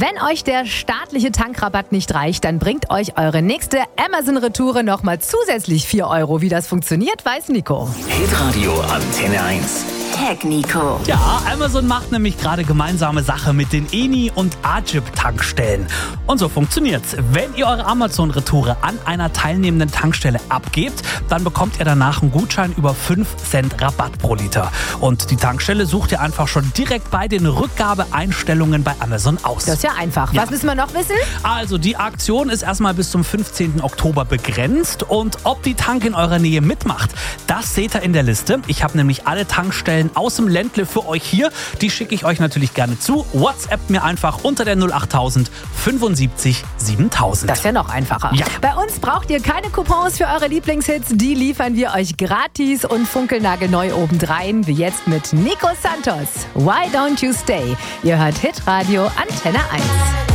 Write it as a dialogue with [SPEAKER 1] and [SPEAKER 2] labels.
[SPEAKER 1] Wenn euch der staatliche Tankrabatt nicht reicht, dann bringt euch eure nächste Amazon-Retoure nochmal zusätzlich 4 €. Wie das funktioniert, weiß Nico.
[SPEAKER 2] Hitradio Antenne 1.
[SPEAKER 3] Tag Nico.
[SPEAKER 4] Ja, Amazon macht nämlich gerade gemeinsame Sache mit den Eni- und Agip-Tankstellen. Und so funktioniert's. Wenn ihr eure Amazon-Retoure an einer teilnehmenden Tankstelle abgebt, dann bekommt ihr danach einen Gutschein über 5 Cent Rabatt pro Liter. Und die Tankstelle sucht ihr einfach schon direkt bei den Rückgabeeinstellungen bei Amazon aus.
[SPEAKER 1] Das ist ja einfach.
[SPEAKER 4] Ja.
[SPEAKER 1] Was müssen wir noch wissen?
[SPEAKER 4] Also, die Aktion ist erstmal bis zum 15. Oktober begrenzt. Und ob die Tank in eurer Nähe mitmacht, das seht ihr in der Liste. Ich habe nämlich alle Tankstellen aus dem Ländle für euch hier. Die schicke ich euch natürlich gerne zu. WhatsApp mir einfach unter der 08000 75 7000.
[SPEAKER 1] Das ist ja noch einfacher.
[SPEAKER 4] Ja.
[SPEAKER 1] Bei uns braucht ihr keine Coupons für eure Lieblingshits. Die liefern wir euch gratis und funkelnagelneu obendrein. Wie jetzt mit Nico Santos. Why Don't You Stay? Ihr hört Hitradio Antenne 1.